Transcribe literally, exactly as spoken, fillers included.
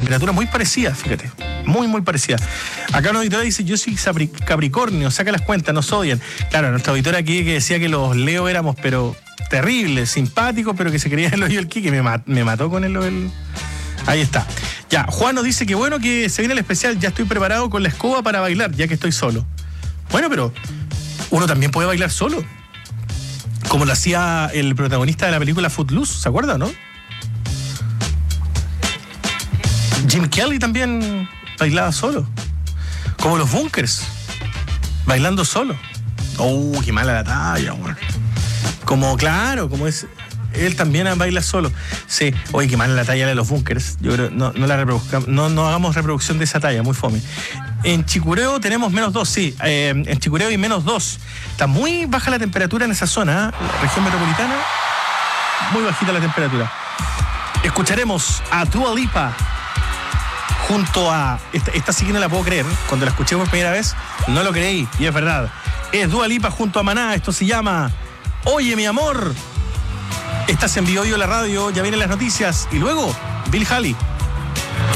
temperatura muy parecida, fíjate. Muy, muy parecida. Acá una auditora dice, yo soy Capricornio, saca las cuentas, nos odian. Claro, nuestra auditora aquí que decía que los Leo éramos, pero terribles, simpáticos, pero que se creía el hoyo el Quique, me, mat- me mató con el, el... Ahí está. Ya, Juan nos dice que bueno que se viene el especial, ya estoy preparado con la escoba para bailar, ya que estoy solo. Bueno, pero uno también puede bailar solo. Como lo hacía el protagonista de la película Footloose, ¿se acuerda, no? Jim Kelly también bailaba solo. Como los Bunkers, bailando solo. Oh, qué mala la talla, güey. Como, claro, como es... Él también baila solo. Sí, oye, qué mala la talla de los Bunkers. Yo creo, no, no la reproduzcamos, no, no hagamos reproducción de esa talla, muy fome. En Chicureo tenemos menos dos, sí. Eh, en Chicureo hay menos dos. Está muy baja la temperatura en esa zona, ¿eh? La región metropolitana, muy bajita la temperatura. Escucharemos a Dua Lipa junto a... Esta, esta sí que no la puedo creer. Cuando la escuché por primera vez, no lo creí, y es verdad. Es Dua Lipa junto a Maná. Esto se llama Oye, mi amor. Estás en Vivo Vivo la radio, ya vienen las noticias. Y luego, Bill Haley.